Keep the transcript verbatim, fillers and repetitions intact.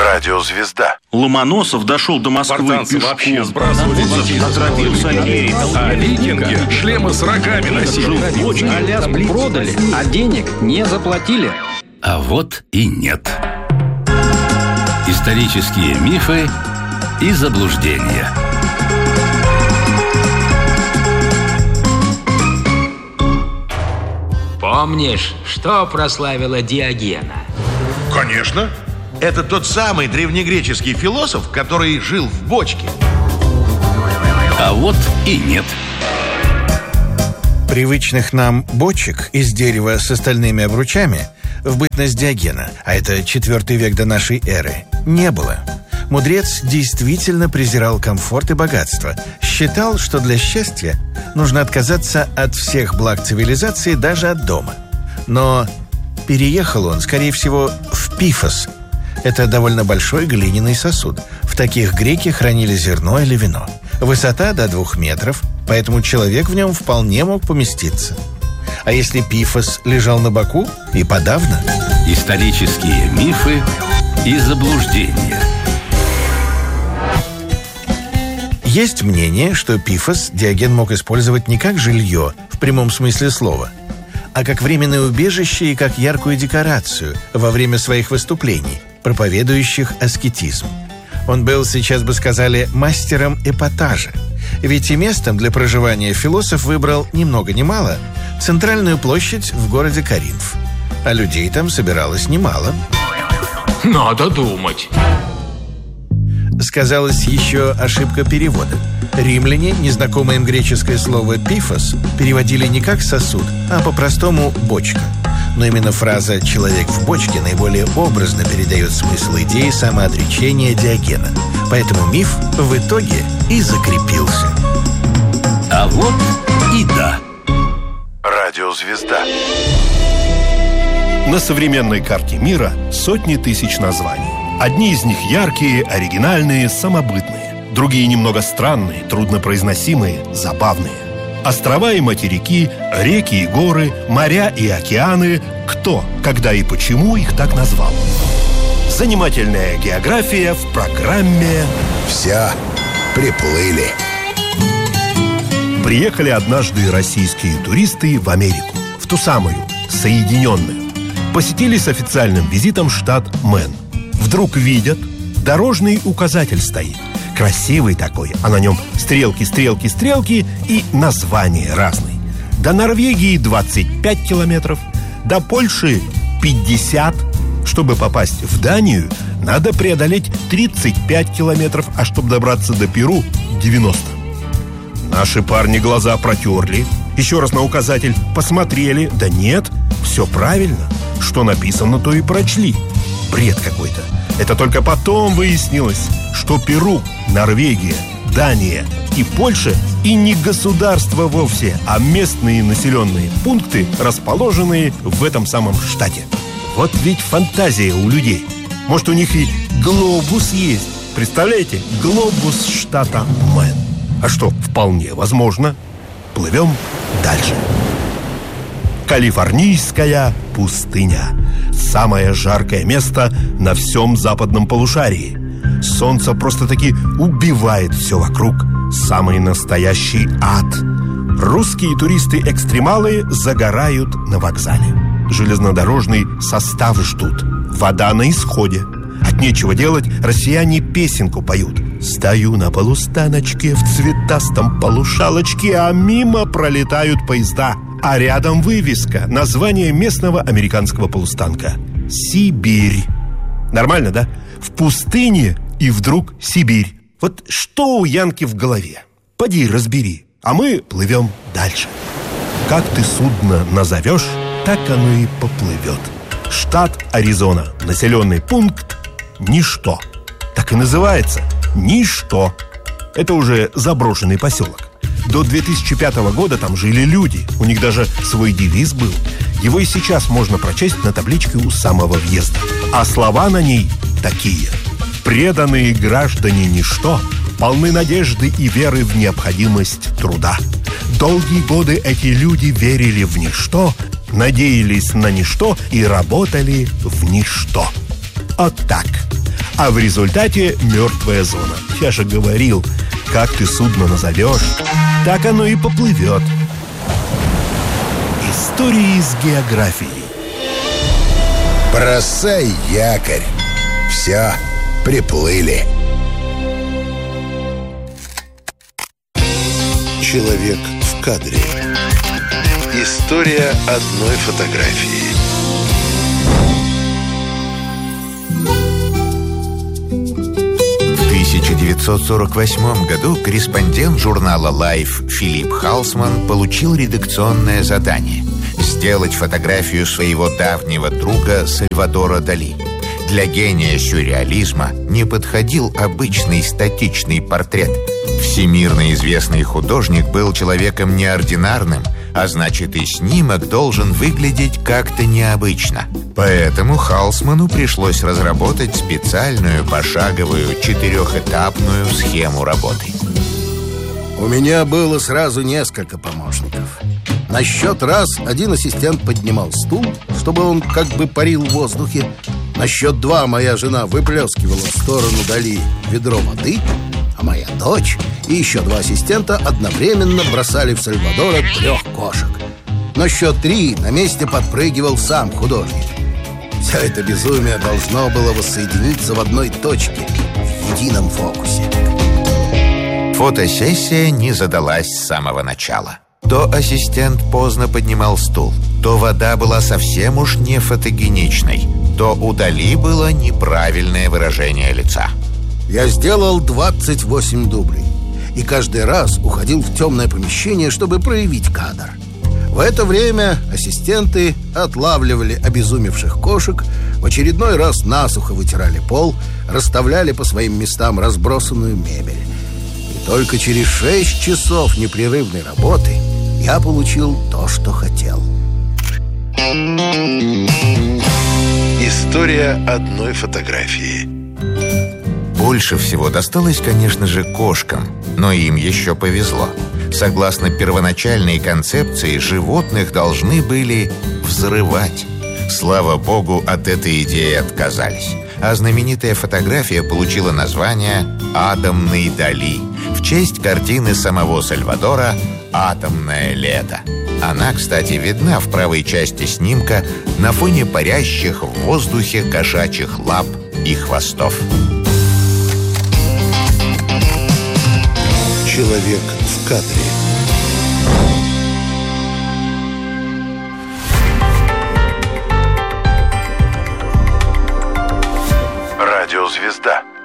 Радиозвезда. Ломоносов дошел до Москвы Спартанцы пешком. вообще сбрасывали детей. Отравился Андреем. А викинги шлемы с рогами носили. Аляску продали, а денег не заплатили. А вот и нет. Исторические мифы и заблуждения. Помнишь, что прославило Диогена? Конечно. Это тот самый древнегреческий философ, который жил в бочке. А вот и нет. Привычных нам бочек из дерева с остальными обручами в бытность Диогена, а это четвертый век до нашей эры, не было. Мудрец действительно презирал комфорт и богатство. Считал, что для счастья нужно отказаться от всех благ цивилизации, даже от дома. Но переехал он, скорее всего, в Пифос. Это довольно большой глиняный сосуд. В таких греки хранили зерно или вино. Высота до двух метров, поэтому человек в нем вполне мог поместиться. А если Пифос лежал на боку, и подавно. Исторические мифы и заблуждения. Есть мнение, что Пифос Диоген мог использовать не как жилье, в прямом смысле слова, а как временное убежище и как яркую декорацию во время своих выступлений, проповедующих аскетизм. Он был, сейчас бы сказали, мастером эпатажа. Ведь и местом для проживания философ выбрал ни много ни мало центральную площадь в городе Коринф. А людей там собиралось немало. Надо думать. Сказалась еще ошибка перевода. Римляне, незнакомое им греческое слово «пифос», переводили не как «сосуд», а по-простому «бочка». Но именно фраза «человек в бочке» наиболее образно передает смысл идеи самоотречения Диогена. Поэтому миф в итоге и закрепился. А вот и да. Радиозвезда. На современной карте мира сотни тысяч названий. Одни из них яркие, оригинальные, самобытные. Другие немного странные, труднопроизносимые, забавные. Острова и материки, реки и горы, моря и океаны. Кто, когда и почему их так назвал? Занимательная география в программе «Все приплыли». Приехали однажды российские туристы в Америку, в ту самую, Соединенную. Посетили с официальным визитом штат Мэн. Вдруг видят, дорожный указатель стоит. Красивый такой, а на нем стрелки, стрелки, стрелки и названия разные. До Норвегии двадцать пять километров, до Польши пятьдесят. Чтобы попасть в Данию, надо преодолеть тридцать пять километров, а чтобы добраться до Перу девяносто. Наши парни глаза протерли, еще раз на указатель посмотрели. Да нет, все правильно. Что написано, то и прочли. Бред какой-то. Это только потом выяснилось, что Перу, Норвегия, Дания и Польша и не государства вовсе, а местные населенные пункты, расположенные в этом самом штате. Вот ведь фантазия у людей. Может, у них и глобус есть. Представляете? Глобус штата Мэн. А что, вполне возможно. Плывем дальше. Калифорнийская пустыня. Самое жаркое место на всем западном полушарии. Солнце просто-таки убивает все вокруг. Самый настоящий ад. Русские туристы-экстремалы загорают на вокзале. Железнодорожный состав ждут. Вода на исходе. От нечего делать россияне песенку поют. Стою на полустаночке в цветастом полушалочке, а мимо пролетают поезда. А рядом вывеска, название местного американского полустанка. Сибирь. Нормально, да? В пустыне и вдруг Сибирь. Вот что у Янки в голове? Поди разбери. А мы плывем дальше. Как ты судно назовешь, так оно и поплывет. Штат Аризона. Населенный пункт Ничто. Так и называется. Ничто. Это уже заброшенный поселок. До две тысячи пятого года там жили люди. У них даже свой девиз был. Его и сейчас можно прочесть на табличке у самого въезда. А слова на ней такие: преданные граждане ничто, полны надежды и веры в необходимость труда. Долгие годы эти люди верили в ничто, надеялись на ничто и работали в ничто. Вот так. А в результате мертвая зона. Я же говорил, как ты судно назовешь, так оно и поплывет. Истории из географии. Бросай якорь. Все, приплыли. Человек в кадре. История одной фотографии. В тысяча девятьсот сорок восьмом году корреспондент журнала Life Филипп Халсман получил редакционное задание – сделать фотографию своего давнего друга Сальвадора Дали. Для гения сюрреализма не подходил обычный статичный портрет. Всемирно известный художник был человеком неординарным, а значит и снимок должен выглядеть как-то необычно. Поэтому Халсману пришлось разработать специальную пошаговую четырехэтапную схему работы. У меня было сразу несколько помощников. На счет раз один ассистент поднимал стул, чтобы он как бы парил в воздухе. На счет два моя жена выплескивала в сторону Дали ведро воды, а моя дочь и еще два ассистента одновременно бросали в Сальвадора трех кошек. На счет три на месте подпрыгивал сам художник. Все это безумие должно было воссоединиться в одной точке, в едином фокусе. Фотосессия не задалась с самого начала. То ассистент поздно поднимал стул, то вода была совсем уж не фотогеничной, то у Дали было неправильное выражение лица. Я сделал двадцать восемь дублей и каждый раз уходил в темное помещение, чтобы проявить кадр. В это время ассистенты отлавливали обезумевших кошек, в очередной раз насухо вытирали пол, расставляли по своим местам разбросанную мебель. И только через шесть часов непрерывной работы я получил то, что хотел. История одной фотографии. Больше всего досталось, конечно же, кошкам, но им еще повезло. Согласно первоначальной концепции, животных должны были взрывать. Слава богу, от этой идеи отказались. А знаменитая фотография получила название «Атомный Дали» в честь картины самого Сальвадора «Атомное лето». Она, кстати, видна в правой части снимка на фоне парящих в воздухе кошачьих лап и хвостов. Человек в кадре. Радиозвезда.